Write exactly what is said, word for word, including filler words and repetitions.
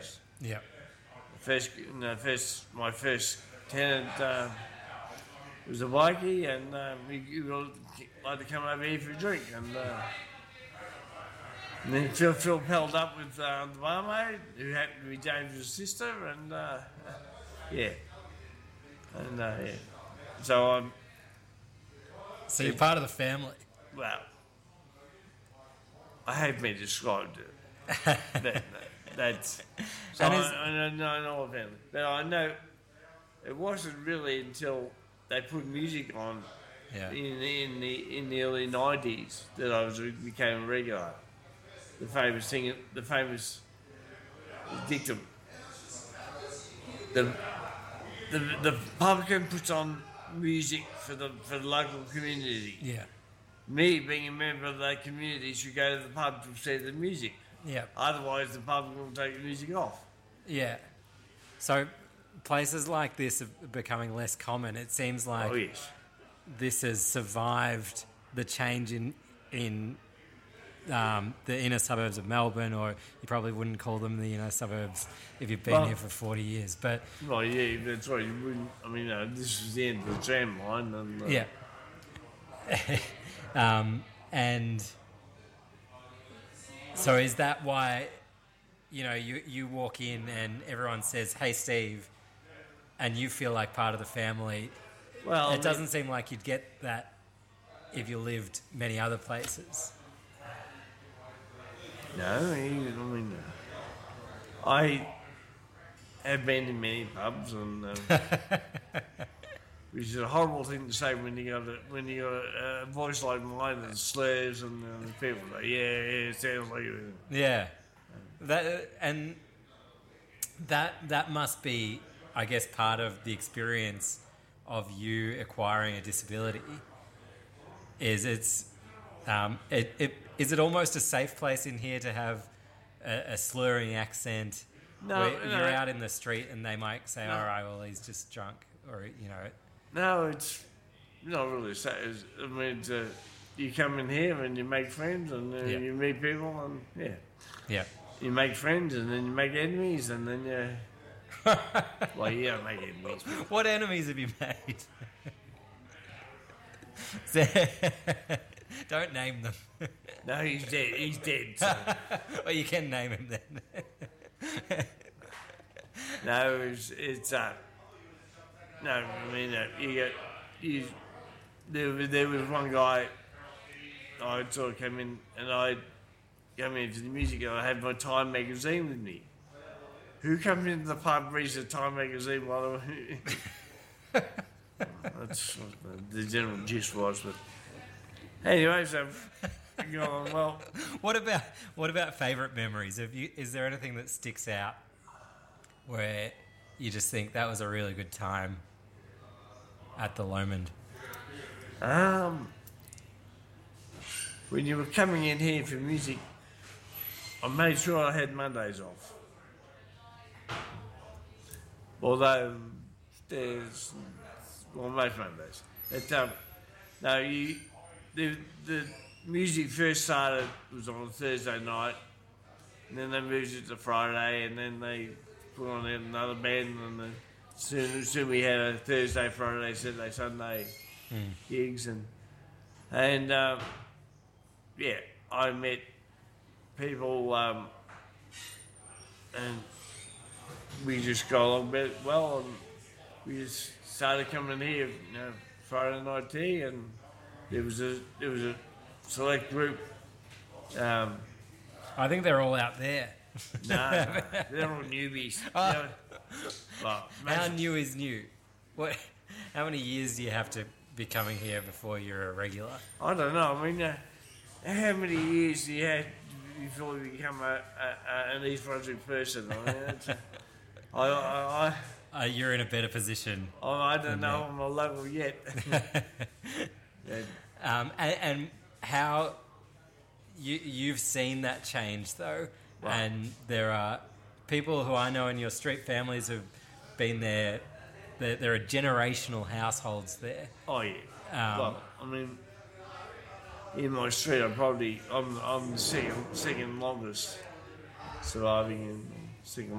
house. Yeah. First, no, first, my first tenant uh, was a bikie, and um, he, he would like to come over here for a drink. And, uh, and then Phil, Phil pelled up with uh, the barmaid, who happened to be James's sister, and uh, yeah, and uh, yeah. So I'm So you're part of the family. well. I have been described it. that, that, that's so And I, is- I, know, I know a family, but I know it wasn't really until they put music on Yeah. in in the in the early nineties that I was became a regular. The famous singer, the famous dictum. The the the publican puts on music for the for the local community. Yeah. Me, being a member of that community, should go to the pub to see the music. Yeah. Otherwise, the pub will take the music off. Yeah. So places like this are becoming less common. It seems like Oh, yes. this has survived the change in in um, the inner suburbs of Melbourne, or you probably wouldn't call them the inner suburbs if you've been Well- here for forty years. But Well, yeah, that's right. You wouldn't, I mean, uh, this is the end of the tram line. And, uh, yeah. um, and so is that why, you know, you, you walk in and everyone says, "Hey, Steve," and you feel like part of the family? Well, It doesn't seem like you'd get that if you lived many other places. No, I mean, uh, I have been in many pubs, and um, which is a horrible thing to say when you got a, when you got a, a voice like mine that slurs, and uh, people go, "Yeah, yeah, it sounds like you." Yeah, that and that that must be, I guess, part of the experience of you acquiring a disability. Is it's um, it, it is it almost a safe place in here to have a, a slurring accent? No, where no. you're out in the street and they might say, No. "All right, well, he's just drunk," or you know. No, it's not really sad. It's- I mean, it's, uh, you come in here and you make friends, and uh, Yeah. you meet people, and yeah, Yeah. you make friends, and then you make enemies, and then you. Well, you don't make enemies. But What enemies have you made? Don't name them. no, he's dead. He's dead. So. Well, you can name him then. No, it's it's uh. No, I mean uh, you get you. There was there was one guy. I sort of came in and I came into the music and I had my Time magazine with me. Who comes into the pub reads the Time magazine while I'm... That's what the general gist was, but anyway, so going on well. What about what about favourite memories? Have you? Is there anything that sticks out where you just think that was a really good time at the Lomond? Um, when you were coming in here for music, I made sure I had Mondays off. Although there's, well, most Mondays. But, um, no, you, the, the music first started was on a Thursday night, and then they moved it to Friday, and then they put on another band, and then soon, soon we had a Thursday, Friday, Saturday, Sunday gigs, and and um, yeah, I met people, um, and we just got along very well, and we just started coming here, you know, Friday night tea, and there was a there was a select group. Um, I think they're all out there. no, no, they're all newbies. Oh. You know, well, How most- new is new? What? How many years do you have to be coming here before you're a regular? I don't know. I mean, uh, how many years do you have before you become a, a, a, an East Brunswick person? I mean, it's, uh, I, I, Uh, you're in a better position. I, I don't know I'm a local yet. Yeah. Um, and, and how you you've seen that change though, Right. and there are people who I know in your street families who've been there. There, there are generational households there. Oh yeah. Um, well, I mean, in my street, I'm probably I'm I'm the second second longest surviving and second